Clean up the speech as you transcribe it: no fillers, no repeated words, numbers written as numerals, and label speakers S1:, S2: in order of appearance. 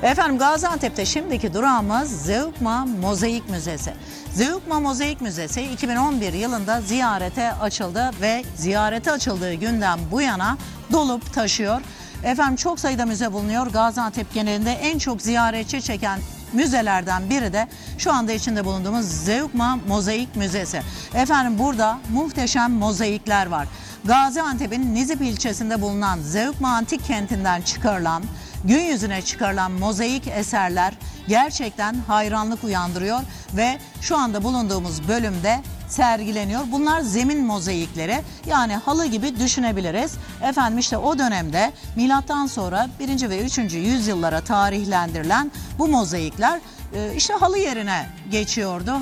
S1: Efendim Gaziantep'te şimdiki durağımız Zeugma Mozaik Müzesi. Zeugma Mozaik Müzesi 2011 yılında ziyarete açıldı ve ziyarete açıldığı günden bu yana dolup taşıyor. Efendim çok sayıda müze bulunuyor. Gaziantep genelinde en çok ziyaretçi çeken müzelerden biri de şu anda içinde bulunduğumuz Zeugma Mozaik Müzesi. Efendim burada muhteşem mozaikler var. Gaziantep'in Nizip ilçesinde bulunan Zeugma Antik Kenti'nden çıkarılan, gün yüzüne çıkarılan mozaik eserler gerçekten hayranlık uyandırıyor ve şu anda bulunduğumuz bölümde sergileniyor. Bunlar zemin mozaikleri, yani halı gibi düşünebiliriz. Efendim işte o dönemde milattan sonra 1. ve 3. yüzyıllara tarihlendirilen bu mozaikler işte halı yerine geçiyordu.